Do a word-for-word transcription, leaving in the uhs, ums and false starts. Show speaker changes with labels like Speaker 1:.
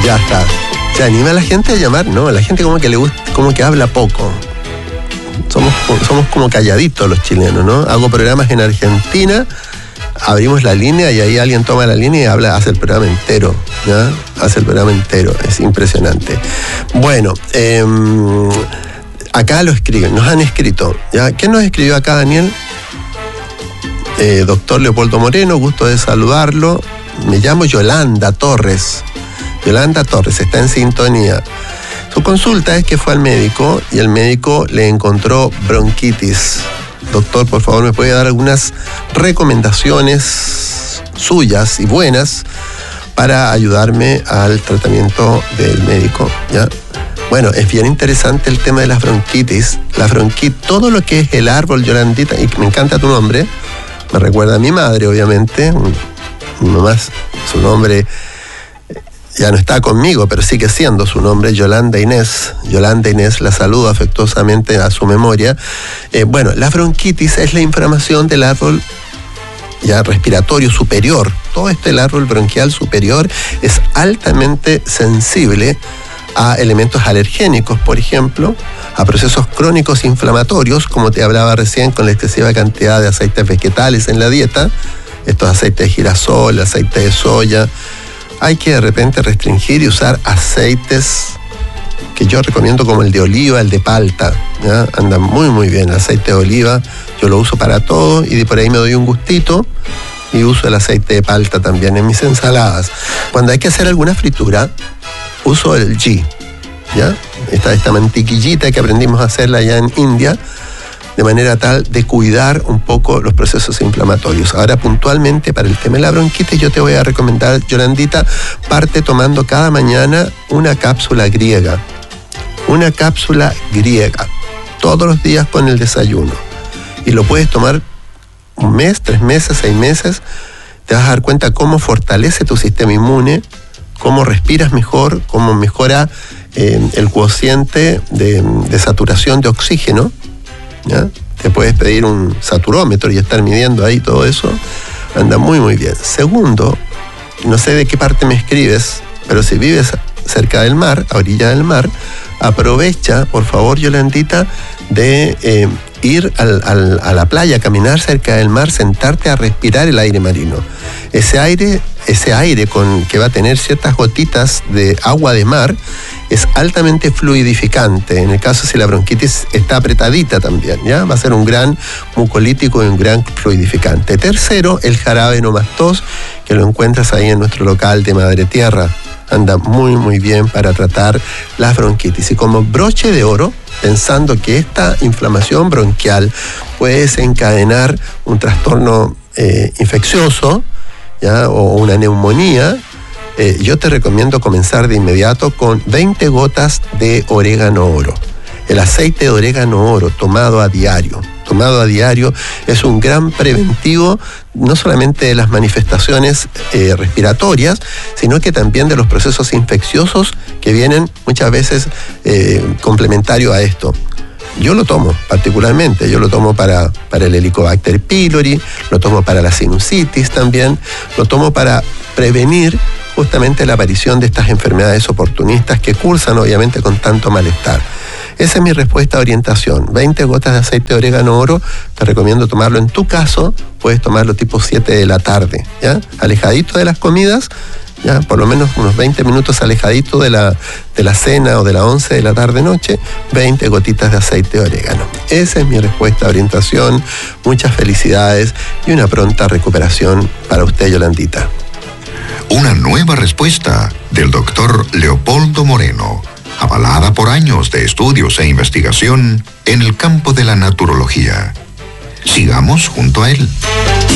Speaker 1: ya está. ¿Se anima a la gente a llamar? No, la gente como que le gusta, como que habla poco. Somos, somos como calladitos los chilenos, ¿no? Hago programas en Argentina, abrimos la línea y ahí alguien toma la línea y habla, hace el programa entero, ¿ya? Hace el programa entero, es impresionante. Bueno, eh, acá lo escriben, nos han escrito, ¿ya? ¿Quién nos escribió acá, Daniel? Eh, doctor Leopoldo Moreno, gusto de saludarlo. Me llamo Yolanda Torres. Yolanda Torres está en sintonía. Su consulta es que fue al médico y el médico le encontró bronquitis. Doctor, por favor, ¿me puede dar algunas recomendaciones suyas y buenas para ayudarme al tratamiento del médico? ¿Ya? Bueno, es bien interesante el tema de las bronquitis. La bronquitis, todo lo que es el árbol, Yolandita, y me encanta tu nombre, me recuerda a mi madre, obviamente. Mi mamá, su nombre ya no está conmigo, pero sigue siendo su nombre, Yolanda Inés. Yolanda Inés, la saludo afectuosamente a su memoria. Eh, bueno, la bronquitis es la inflamación del árbol ya respiratorio superior. Todo este el árbol bronquial superior es altamente sensible a elementos alergénicos, por ejemplo, a procesos crónicos inflamatorios, como te hablaba recién, con la excesiva cantidad de aceites vegetales en la dieta, estos aceites de girasol, aceite de soya. Hay que de repente restringir y usar aceites que yo recomiendo, como el de oliva, el de palta, ¿ya? Anda muy muy bien el aceite de oliva, yo lo uso para todo y de por ahí me doy un gustito y uso el aceite de palta también en mis ensaladas. Cuando hay que hacer alguna fritura, uso el ghee, ¿ya? Esta, esta mantequillita que aprendimos a hacerla allá en India, de manera tal de cuidar un poco los procesos inflamatorios. Ahora, puntualmente, para el tema de la bronquitis, yo te voy a recomendar, Yolandita, parte tomando cada mañana una cápsula griega. Una cápsula griega. Todos los días con el desayuno. Y lo puedes tomar un mes, tres meses, seis meses. Te vas a dar cuenta cómo fortalece tu sistema inmune, cómo respiras mejor, cómo mejora eh, el cociente de, de saturación de oxígeno. ¿Ya? Te puedes pedir un saturómetro y estar midiendo ahí todo eso. Anda muy muy bien. Segundo, no sé de qué parte me escribes, pero si vives cerca del mar, a orilla del mar, aprovecha, por favor, Yolandita, de eh, ir al, al, a la playa, caminar cerca del mar, sentarte a respirar el aire marino. Ese aire, ese aire con, que va a tener ciertas gotitas de agua de mar, es altamente fluidificante. En el caso si la bronquitis está apretadita también, ¿ya? Va a ser un gran mucolítico y un gran fluidificante. Tercero, el jarabe No Más Tos, que lo encuentras ahí en nuestro local de Madre Tierra. Anda muy muy bien para tratar las bronquitis. Y como broche de oro, pensando que esta inflamación bronquial puede desencadenar un trastorno eh, infeccioso, ¿ya? O una neumonía, Eh, yo te recomiendo comenzar de inmediato con veinte gotas de orégano oro. El aceite de orégano oro tomado a diario. Tomado a diario es un gran preventivo, no solamente de las manifestaciones eh, respiratorias, sino que también de los procesos infecciosos que vienen muchas veces eh, complementario a esto. Yo lo tomo particularmente, yo lo tomo para, para el Helicobacter pylori, lo tomo para la sinusitis también, lo tomo para prevenir justamente la aparición de estas enfermedades oportunistas que cursan obviamente con tanto malestar. Esa es mi respuesta a orientación. veinte gotas de aceite de orégano oro, te recomiendo tomarlo en tu caso, puedes tomarlo tipo siete de la tarde, ¿ya? Alejadito de las comidas, ya, por lo menos unos veinte minutos alejadito de la, de la cena o de la once de la tarde-noche, veinte gotitas de aceite de orégano. Esa es mi respuesta a orientación. Muchas felicidades y una pronta recuperación para usted, Yolandita.
Speaker 2: Una nueva respuesta del doctor Leopoldo Moreno, avalada por años de estudios e investigación en el campo de la naturología. Sigamos junto a él.